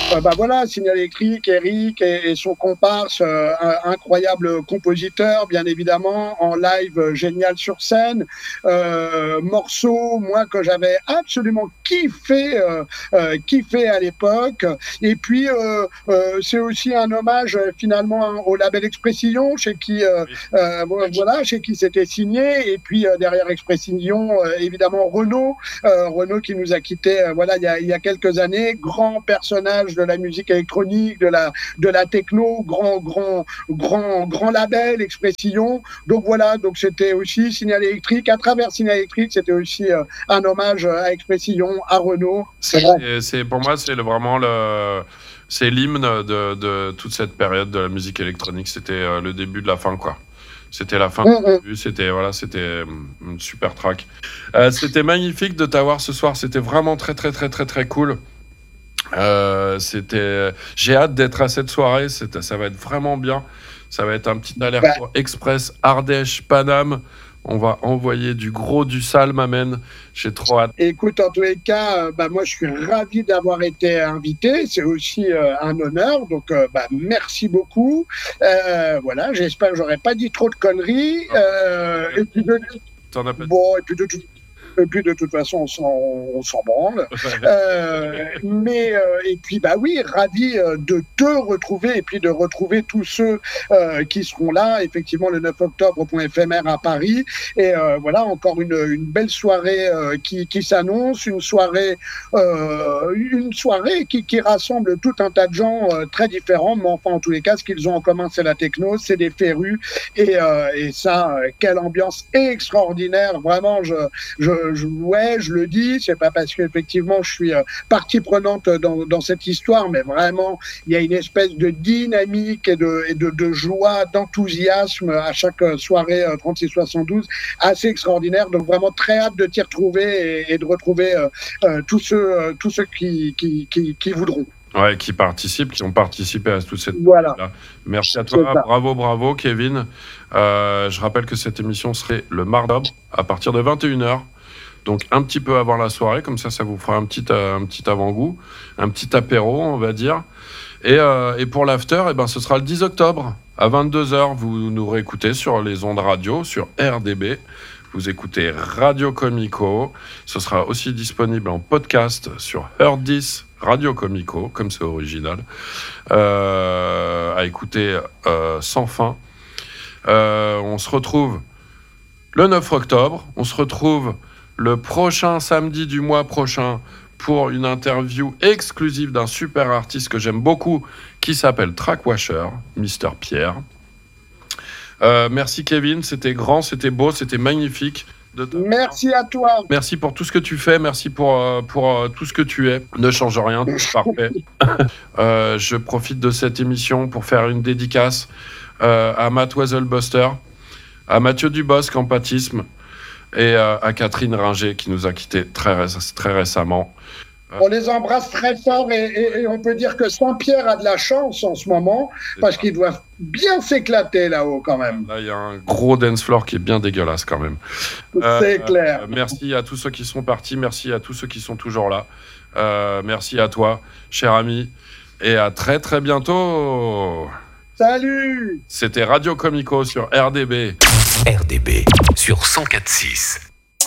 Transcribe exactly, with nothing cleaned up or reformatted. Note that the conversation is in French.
Euh, bah voilà, Signal Électrique, Eric et, et son comparse, euh, un, incroyable compositeur, bien évidemment, en live euh, génial sur scène, euh, morceau, moi que j'avais absolument kiffé, euh, euh, kiffé à l'époque. Et puis euh, euh, c'est aussi un hommage euh, finalement au label Expression, chez qui euh, Oui. euh, voilà, chez qui c'était signé. Et puis euh, derrière Expression, euh, évidemment Renaud, euh, Renaud qui nous a quittés, euh, voilà, il y a, il y a quelques années, grand personnage de la musique électronique, de la, de la techno, grand, grand, grand, grand label, Expression. Donc voilà, donc c'était aussi Signal Électrique. À travers Signal Électrique, c'était aussi euh, un hommage à Expression, à Renaud. C'est vrai. C'est, pour moi, c'est le, vraiment le, c'est l'hymne de, de toute cette période de la musique électronique. C'était euh, le début de la fin, quoi. C'était la fin Mmh, du début, c'était, voilà, c'était une super track. Euh, c'était magnifique de t'avoir ce soir, c'était vraiment très très très très très cool. Euh, c'était... J'ai hâte d'être à cette soirée, c'est... ça va être vraiment bien. Ça va être un petit aller-retour bah. express Ardèche-Paname. On va envoyer du gros, du sale, m'amène. J'ai trop hâte. Écoute, en tous les cas, euh, bah, moi je suis ravi d'avoir été invité. C'est aussi euh, un honneur. Donc, euh, bah, merci beaucoup. Euh, voilà, j'espère que j'aurais pas dit trop de conneries. Euh, et puis de... T'en as pas dit. Bon, et puis de tout. Et puis de toute façon, on s'en, on s'en branle. Euh, mais euh, et puis bah oui, ravi euh, de te retrouver et puis de retrouver tous ceux euh, qui seront là, effectivement le neuf octobre au point éphémère à Paris. Et euh, voilà, encore une, une belle soirée euh, qui, qui s'annonce, une soirée, euh, une soirée qui, qui rassemble tout un tas de gens euh, très différents. Mais enfin, en tous les cas, ce qu'ils ont en commun, c'est la techno, c'est des férus. Et, euh, et ça, euh, quelle ambiance extraordinaire. Vraiment, je, je Je, ouais, je le dis, c'est pas parce qu'effectivement je suis euh, partie prenante dans, dans cette histoire, mais vraiment, il y a une espèce de dynamique et de, et de, de joie, d'enthousiasme à chaque soirée euh, trente-six soixante-douze, assez extraordinaire. Donc vraiment très hâte de t'y retrouver et, et de retrouver euh, euh, tous ceux, euh, tous ceux qui, qui, qui, qui voudront. Ouais, qui participent, qui ont participé à toute cette... Voilà. Là. Merci à toi, bravo, bravo, Kevin. Euh, je rappelle que cette émission serait le mardi à partir de vingt et une heures. Donc un petit peu avant la soirée, comme ça, ça vous fera un petit, euh, un petit avant-goût, un petit apéro, on va dire. Et, euh, et pour l'after, eh ben, ce sera le dix octobre, à vingt-deux heures. Vous nous réécoutez sur les ondes radio, sur R D B. Vous écoutez Radio Comico. Ce sera aussi disponible en podcast sur Heard dix Radio Comico, comme c'est original, euh, à écouter euh, sans fin. Euh, on se retrouve le neuf octobre. On se retrouve le prochain samedi du mois prochain pour une interview exclusive d'un super artiste que j'aime beaucoup qui s'appelle Trackwasher, Mister Pierre. Euh, merci Kevin, c'était grand, c'était beau, c'était magnifique. De merci à toi. Merci pour tout ce que tu fais, merci pour, euh, pour euh, tout ce que tu es. Ne change rien, tout est parfait. euh, je profite de cette émission pour faire une dédicace euh, à Matt Weaselbuster, à Mathieu Dubosc en pâtisme, et euh, à Catherine Ringer qui nous a quittés très, ré- très récemment. Euh... On les embrasse très fort et, et, et on peut dire que Saint-Pierre a de la chance en ce moment c'est parce ça. Qu'ils doivent bien s'éclater là-haut quand même. Là, il y a un gros dance floor qui est bien dégueulasse quand même. C'est euh, clair. Euh, merci à tous ceux qui sont partis, merci à tous ceux qui sont toujours là. Euh, merci à toi, cher ami, et à très très bientôt. Salut. C'était Radio Comico sur R D B. R D B sur cent quatre virgule six.